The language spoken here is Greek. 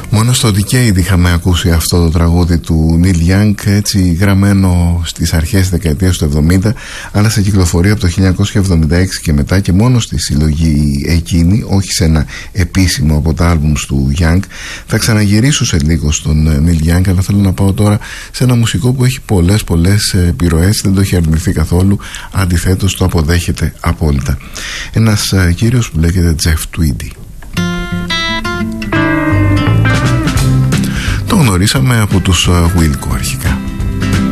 Μόνο στο Decade είχαμε ακούσει αυτό το τραγούδι του Neil Young, έτσι γραμμένο στις αρχές της δεκαετίας του 70, αλλά σε κυκλοφορία από το 1976 και μετά, και μόνο στη συλλογή εκείνη, όχι σε ένα επίσημο από τα άλμπουμς του Young. Θα ξαναγυρίσω σε λίγο στον Neil Young, αλλά θέλω να πάω τώρα σε ένα μουσικό που έχει πολλές επιρροές, δεν το έχει αρνηθεί καθόλου, αντιθέτως το αποδέχεται απόλυτα. Ένας κύριος που λέγεται Jeff Tweedy. Το γνωρίσαμε από τους Wilco αρχικά.